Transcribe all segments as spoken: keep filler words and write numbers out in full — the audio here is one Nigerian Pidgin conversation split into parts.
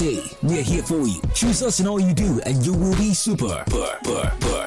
Hey, we're here for you. Choose us in all you do and you will be super. Super, super,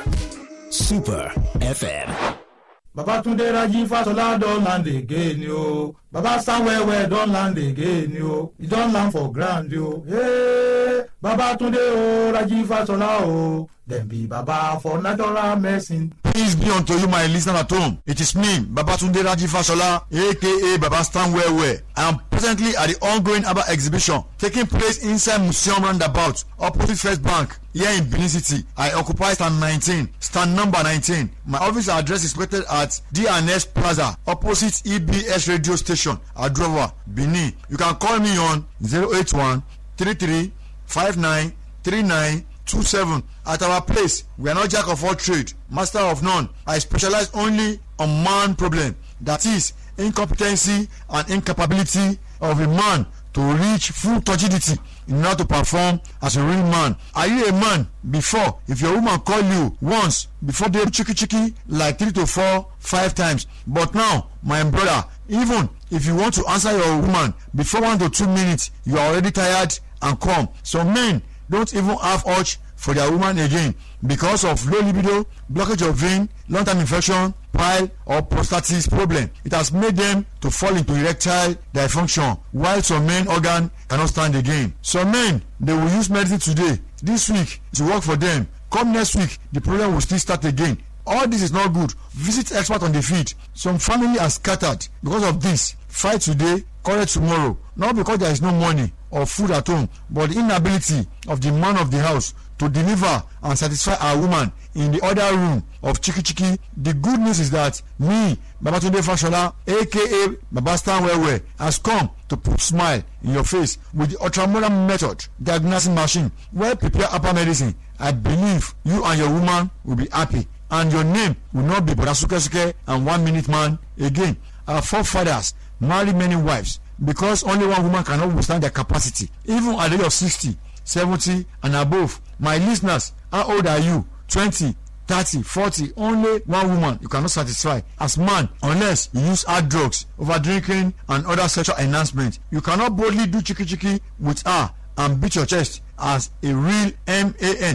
super F M. Babatunde Raji Fasola don land again, yo. Baba Stanwewe don land again, yo. He don land for ground, yo. Hey, Babatunde o, Raji Fasola o. Them be Baba for natural medicine. Peace be unto you, my listener at home. It is me, Babatunde Raji Fasola, aka Baba Stanwewe. I am presently at the ongoing Abba exhibition taking place inside Museum Roundabout, opposite First Bank, here in Benin City. I occupy stand nineteen, stand number nineteen. My office address is located at D and S Plaza, opposite E B S radio station, Adrova, Benin. You can call me on zero eight one, three three, five nine, three nine two seven. At our place, we are not jack of all trade, master of none. I specialize only on man problem, that is incompetency and incapability of a man to reach full turgidity in order to perform as a real man. Are you a man? Before, if your woman call you once, before they chicky chicky like three to four, five times. But now, my brother, even if you want to answer your woman before one to two minutes, you are already tired and calm. So men don't even have urge for their woman again because of low libido, blockage of vein, long-term infection, pile or prostatitis problem. It has made them to fall into erectile dysfunction, while some men organ cannot stand again. Some men, they will use medicine today, this week to work for them. Come next week, the problem will still start again. All this is not good. Visit expert on the field. Some family are scattered because of this. Fight today, quarrel tomorrow. Not because there is no money or food at home, but the inability of the man of the house to deliver and satisfy our woman in the other room of Chiki Chiki. The good news is that me, Babatunde Fasola, aka Baba Stanwewe, has come to put smile in your face with the ultramodern method diagnostic machine where prepare upper medicine. I believe you and your woman will be happy, and your name will not be Bodasuke Suke and one minute man again. Our forefathers married many wives because only one woman cannot withstand their capacity, even at the age of sixty, seventy and above. My listeners, how old are you? Twenty, thirty, forty. Only one woman you cannot satisfy as man unless you use hard drugs, over drinking and other sexual enhancement. You cannot boldly do chiki chiki with her and beat your chest as a real man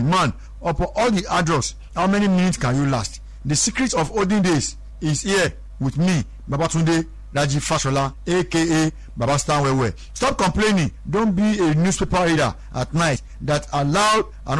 upon all the hard drugs. How many minutes can you last? The secret of olden days is here with me, Babatunde Raji Fasola, aka Baba Stanwewe. Stop complaining. Don't be a newspaper reader at night that allowed another